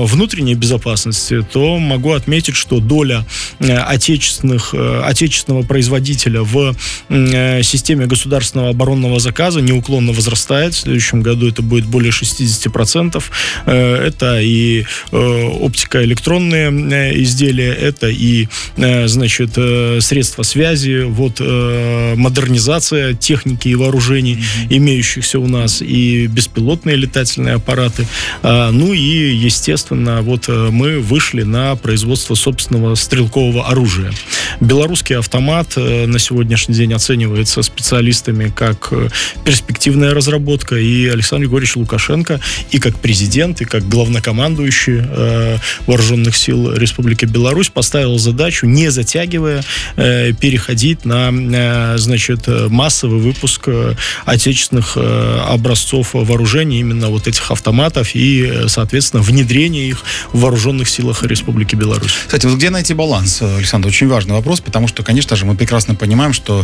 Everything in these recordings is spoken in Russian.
внутренней безопасности, то могу отметить, что доля отечественного производителя в системе государственного оборонного заказа неуклонно возрастает. В следующем году это будет более 60%. Это и оптико-электронные изделия, это и, значит, средства связи, вот модернизация техники и вооружений, имеющихся у нас, и беспилотные летательные аппараты. Ну и, естественно, вот мы вышли на производство собственного стрелкового оружия. Белорусский автомат на сегодняшний день оценивается специалистами как перспективная разработка, и Александр Григорьевич Лукашенко и как президент, и как главнокомандующий Вооруженных сил Республики Беларусь поставил задачу, не затягивая, переходить на, значит, массовый выпуск отечественных образцов вооружений, именно вот этих автоматов, и, соответственно, внедрение их в Вооруженных силах Республики Беларусь. Кстати, вот где найти баланс, Александр? Очень важный вопрос, потому что, конечно же, мы прекрасно понимаем, что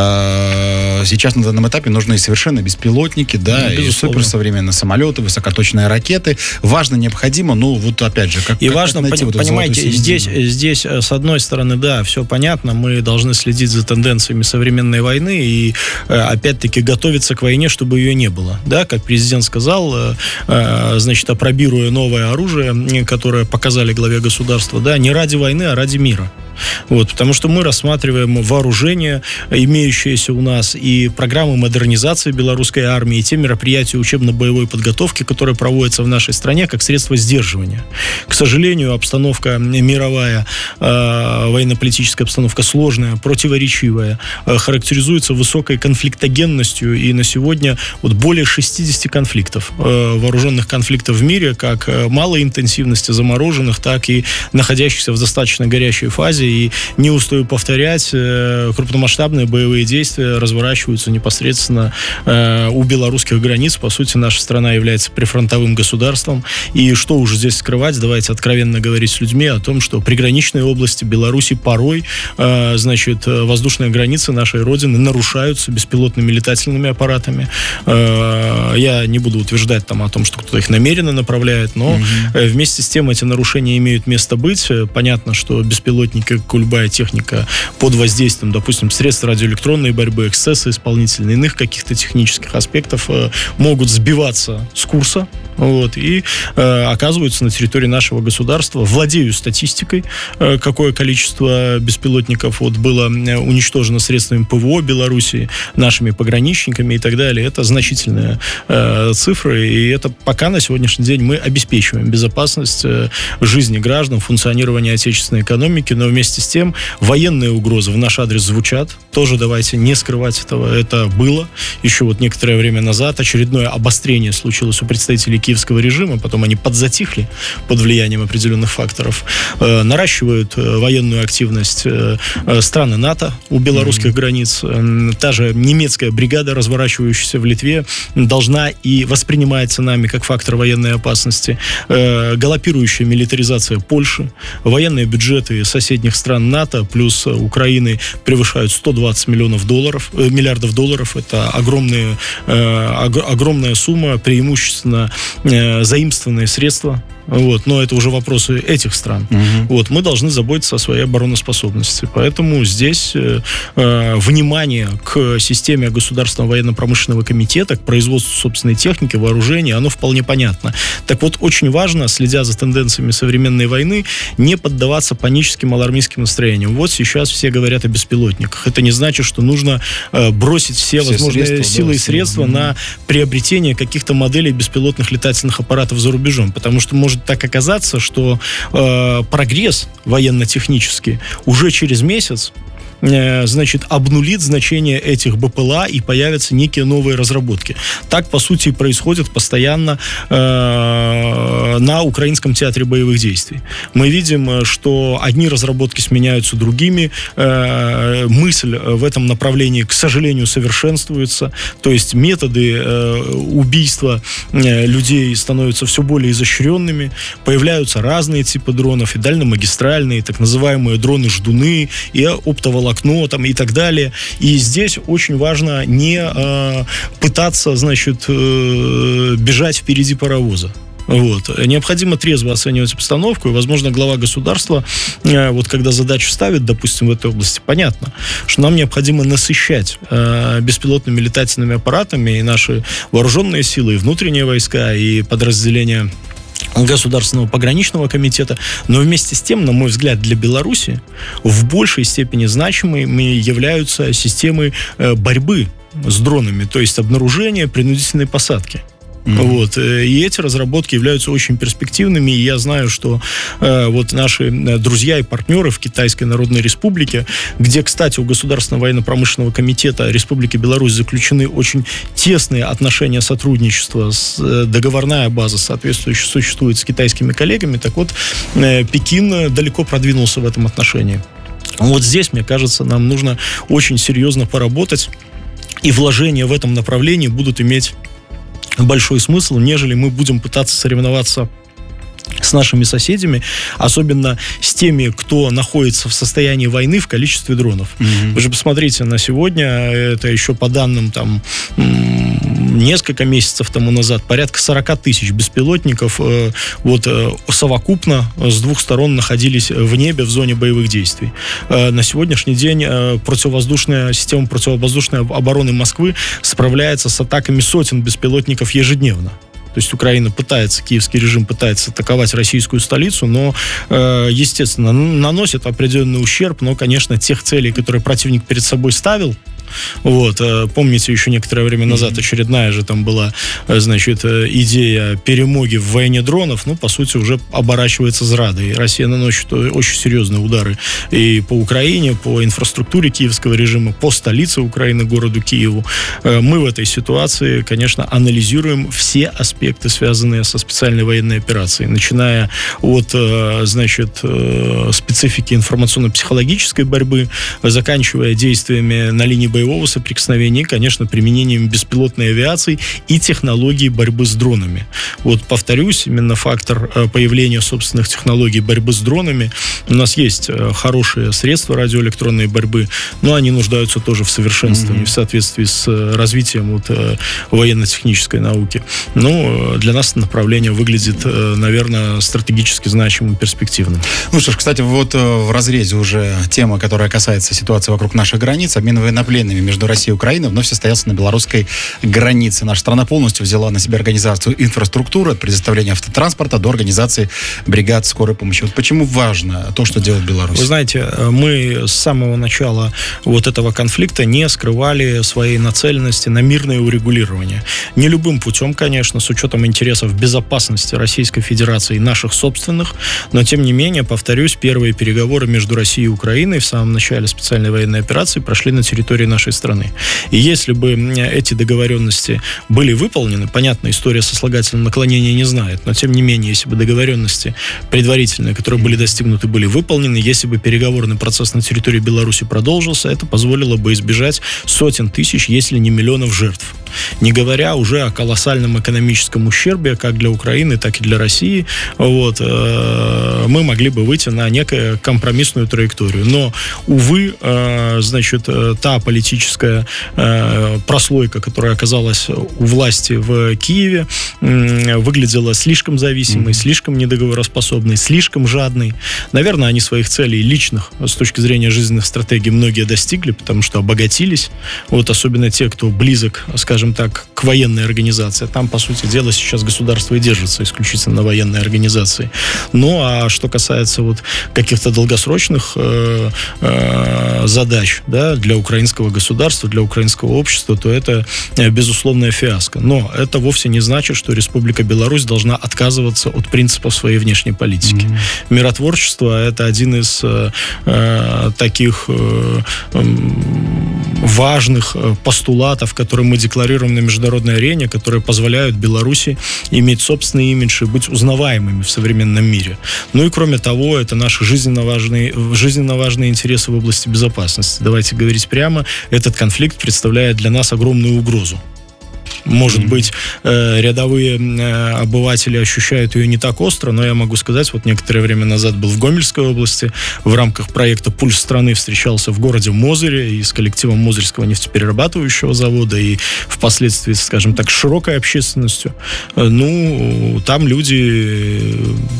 сейчас на данном этапе нужны совершенно беспилотники, да, и суперсовременные самолеты, высокоточные ракеты. Важно, необходимо, ну, вот опять же, как важно, найти вот понимаете, здесь, с одной стороны, да, все понятно, мы должны следить за тенденциями современной войны и, опять-таки, готовиться к войне, чтобы ее не было, да, как президент сказал, значит, апробируя новое оружие, которое показали главе государства, да, не ради войны, а ради мира. Вот, потому что мы рассматриваем вооружение, имеющееся у нас, и программы модернизации белорусской армии, и те мероприятия учебно-боевой подготовки, которые проводятся в нашей стране, как средство сдерживания. К сожалению, обстановка мировая, военно-политическая обстановка сложная, противоречивая, характеризуется высокой конфликтогенностью, и на сегодня вот более 60 конфликтов, вооруженных конфликтов в мире, как малой интенсивности, замороженных, так и находящихся в достаточно горячей фазе. И не устаю повторять, крупномасштабные боевые действия разворачиваются непосредственно у белорусских границ. По сути, наша страна является прифронтовым государством. И что уже здесь скрывать, давайте откровенно говорить с людьми о том, что приграничные области Беларуси порой, значит, воздушные границы нашей Родины нарушаются беспилотными летательными аппаратами. Я не буду утверждать там о том, что кто-то их намеренно направляет, но вместе с тем эти нарушения имеют место быть. Понятно, что беспилотники, как любая техника, под воздействием, допустим, средств радиоэлектронной борьбы, эксцесса исполнительных, иных каких-то технических аспектов могут сбиваться с курса, вот, и оказываются на территории нашего государства. Владею статистикой, какое количество беспилотников вот было уничтожено средствами ПВО Белоруссии, нашими пограничниками и так далее. Это значительные цифры, и это пока на сегодняшний день мы обеспечиваем безопасность жизни граждан, функционирование отечественной экономики, но вместе с тем военные угрозы в наш адрес звучат. Тоже давайте не скрывать этого. Это было еще вот некоторое время назад. Очередное обострение случилось у представителей киевского режима. Потом они подзатихли под влиянием определенных факторов. Наращивают военную активность страны НАТО у белорусских границ. Та же немецкая бригада, разворачивающаяся в Литве, должна и воспринимается нами как фактор военной опасности. Галопирующая милитаризация Польши. Военные бюджеты соседних стран НАТО плюс Украины превышают 120 миллиардов долларов. Это огромная сумма, преимущественно заимствованные средства. Вот, но это уже вопросы этих стран. Вот, мы должны заботиться о своей обороноспособности. Поэтому здесь внимание к системе Государственного военно-промышленного комитета, к производству собственной техники, вооружения, оно вполне понятно. Так вот, очень важно, следя за тенденциями современной войны, не поддаваться паническим алармистским настроениям. Вот сейчас все говорят о беспилотниках. Это не значит, что нужно бросить все возможные силы и средства на приобретение каких-то моделей беспилотных летательных аппаратов за рубежом. Потому что может так оказаться, что прогресс военно-технический уже через месяц, значит, обнулит значение этих БПЛА и появятся некие новые разработки. Так, по сути, и происходит постоянно на Украинском театре боевых действий. Мы видим, что одни разработки сменяются другими, мысль в этом направлении, к сожалению, совершенствуется, то есть методы убийства людей становятся все более изощренными, появляются разные типы дронов, и дальномагистральные, так называемые дроны-ждуны, и оптоволокно, там, и так далее. И здесь очень важно не пытаться, значит, бежать впереди паровоза. Вот. Необходимо трезво оценивать обстановку, и, возможно, глава государства, вот когда задачу ставит, допустим, в этой области, понятно, что нам необходимо насыщать беспилотными летательными аппаратами и наши вооруженные силы, и внутренние войска, и подразделения Государственного пограничного комитета, но вместе с тем, на мой взгляд, для Беларуси в большей степени значимыми являются системы борьбы с дронами, то есть обнаружения, принудительной посадки. Вот. И эти разработки являются очень перспективными, и я знаю, что вот наши друзья и партнеры в Китайской Народной Республике, где, кстати, у Государственного военно-промышленного комитета Республики Беларусь заключены очень тесные отношения сотрудничества, договорная база соответствующая существует с китайскими коллегами, так вот, Пекин далеко продвинулся в этом отношении. Вот здесь, мне кажется, нам нужно очень серьезно поработать, и вложения в этом направлении будут иметь большой смысл, нежели мы будем пытаться соревноваться с нашими соседями, особенно с теми, кто находится в состоянии войны в количестве дронов. Вы же посмотрите на сегодня, это еще по данным там несколько месяцев тому назад, порядка 40 тысяч беспилотников вот совокупно с двух сторон находились в небе в зоне боевых действий. На сегодняшний день система противовоздушной обороны Москвы справляется с атаками сотен беспилотников ежедневно. То есть Украина киевский режим пытается атаковать российскую столицу, но, естественно, наносит определенный ущерб, но, конечно, тех целей, которые противник перед собой ставил, вот, помните, еще некоторое время назад очередная же там была, значит, идея перемоги в войне дронов, ну, по сути, уже оборачивается зрадой. Россия наносит очень серьезные удары и по Украине, по инфраструктуре киевского режима, по столице Украины, городу Киеву. Мы в этой ситуации, конечно, анализируем все аспекты, связанные со специальной военной операцией, начиная от, значит, специфики информационно-психологической борьбы, заканчивая действиями на линии боевого соприкосновения, конечно, применением беспилотной авиации и технологий борьбы с дронами. Вот, повторюсь, именно фактор появления собственных технологий борьбы с дронами. У нас есть хорошие средства радиоэлектронной борьбы, но они нуждаются тоже в совершенствовании, в соответствии с развитием вот, военно-технической науки. Но для нас это направление выглядит, наверное, стратегически значимым и перспективным. Ну что ж, кстати, вот в разрезе уже тема, которая касается ситуации вокруг наших границ, обмен военнопленными между Россией и Украиной вновь состоялся на белорусской границе. Наша страна полностью взяла на себя организацию инфраструктуры, от предоставления автотранспорта до организации бригад скорой помощи. Вот почему важно то, что делает Беларусь? Вы знаете, мы с самого начала вот этого конфликта не скрывали своей нацеленности на мирное урегулирование. Не любым путем, конечно, с учетом интересов безопасности Российской Федерации и наших собственных, но тем не менее, повторюсь, первые переговоры между Россией и Украиной в самом начале специальной военной операции прошли на территории нашей страны. И если бы эти договоренности были выполнены, понятно, история сослагательного наклонения не знает, но тем не менее, если бы договоренности предварительные, которые были достигнуты, были выполнены, если бы переговорный процесс на территории Беларуси продолжился, это позволило бы избежать сотен тысяч, если не миллионов жертв. Не говоря уже о колоссальном экономическом ущербе, как для Украины, так и для России. Вот, мы могли бы выйти на некую компромиссную траекторию. Но, увы, значит, та политическая прослойка, которая оказалась у власти в Киеве, выглядела слишком зависимой, слишком недоговороспособной, слишком жадной. Наверное, они своих целей личных, с точки зрения жизненных стратегий, многие достигли, потому что обогатились. Вот, особенно те, кто близок, скажем так, к военной организации. Там, по сути дела, сейчас государство и держится исключительно на военной организации. Ну, а что касается вот каких-то долгосрочных задач, да, для украинского государства, для украинского общества, то это безусловная фиаско. Но это вовсе не значит, что Республика Беларусь должна отказываться от принципов своей внешней политики. Миротворчество — это один из таких важных постулатов, которые мы декларируем на международной арене, которые позволяют Беларуси иметь собственный имидж и быть узнаваемыми в современном мире. Ну и кроме того, это наши жизненно важные интересы в области безопасности. Давайте говорить прямо, этот конфликт представляет для нас огромную угрозу. Может быть, рядовые обыватели ощущают ее не так остро, но я могу сказать, вот некоторое время назад был в Гомельской области, в рамках проекта «Пульс страны» встречался в городе Мозыре и с коллективом Мозырского нефтеперерабатывающего завода, и впоследствии, скажем так, с широкой общественностью. Ну, там люди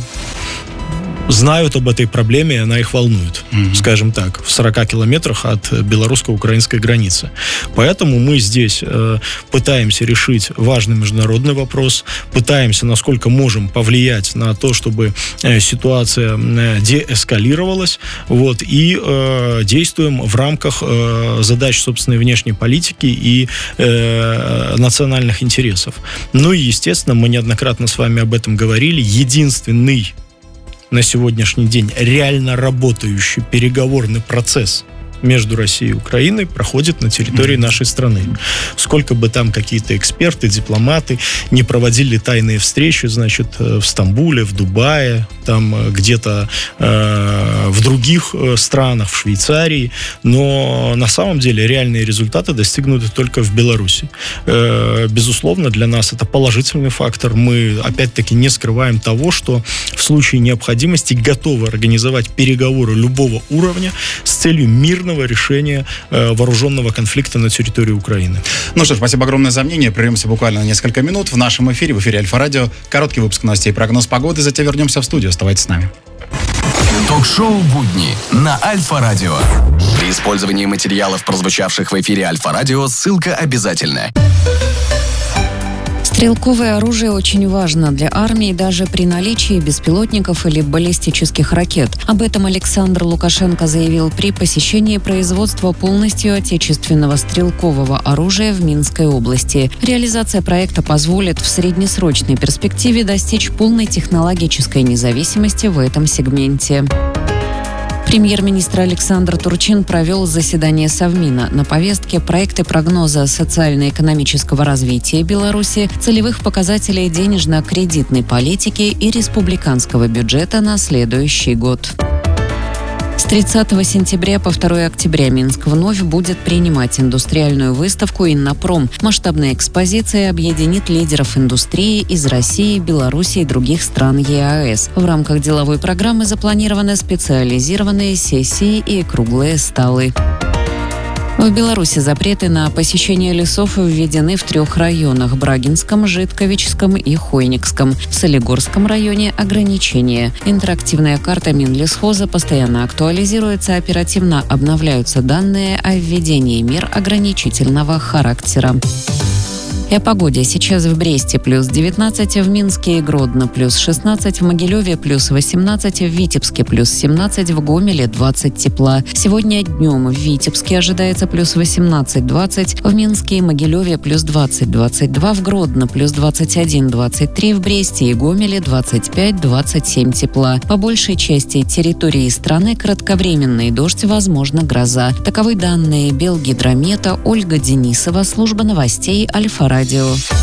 знают об этой проблеме, и она их волнует, скажем так, в 40 километрах от белорусско-украинской границы. Поэтому мы здесь пытаемся решить важный международный вопрос, пытаемся, насколько можем, повлиять на то, чтобы ситуация деэскалировалась, вот, и действуем в рамках задач собственной внешней политики и национальных интересов. Ну и, естественно, мы неоднократно с вами об этом говорили, единственный на сегодняшний день реально работающий переговорный процесс между Россией и Украиной проходит на территории нашей страны. Сколько бы там какие-то эксперты, дипломаты не проводили тайные встречи, значит, в Стамбуле, в Дубае, там где-то в других странах, в Швейцарии, но на самом деле реальные результаты достигнуты только в Беларуси. Безусловно, для нас это положительный фактор. Мы, опять-таки, не скрываем того, что в случае необходимости готовы организовать переговоры любого уровня с целью мирного решения вооруженного конфликта на территории Украины. Ну что ж, спасибо огромное за мнение. Прервемся буквально на несколько минут в нашем эфире, в эфире Альфа-Радио. Короткий выпуск новостей и прогноз погоды, затем вернемся в студию. Оставайтесь с нами. Ток-шоу «Будни» на Альфа-Радио. При использовании материалов, прозвучавших в эфире Альфа-Радио, ссылка обязательна. Стрелковое оружие очень важно для армии даже при наличии беспилотников или баллистических ракет. Об этом Александр Лукашенко заявил при посещении производства полностью отечественного стрелкового оружия в Минской области. Реализация проекта позволит в среднесрочной перспективе достичь полной технологической независимости в этом сегменте. Премьер-министр Александр Турчин провел заседание Совмина. На повестке проекты прогноза социально-экономического развития Беларуси, целевых показателей денежно-кредитной политики и республиканского бюджета на следующий год. С 30 сентября по 2 октября Минск вновь будет принимать индустриальную выставку «Иннопром». Масштабная экспозиция объединит лидеров индустрии из России, Беларуси и других стран ЕАЭС. В рамках деловой программы запланированы специализированные сессии и круглые столы. В Беларуси запреты на посещение лесов введены в 3 районах – Брагинском, Житковичском и Хойникском. В Солигорском районе ограничения. Интерактивная карта Минлесхоза постоянно актуализируется, оперативно обновляются данные о введении мер ограничительного характера. И о погоде. Сейчас в Бресте плюс 19, в Минске и Гродно плюс 16, в Могилеве плюс 18, в Витебске плюс 17, в Гомеле 20 тепла. Сегодня днем в Витебске ожидается плюс 18-20, в Минске и Могилеве плюс 20-22, в Гродно плюс 21-23, в Бресте и Гомеле 25-27 тепла. По большей части территории страны кратковременный дождь, возможно гроза. Таковы данные Белгидромета. Ольга Денисова, служба новостей Альфа-Радио.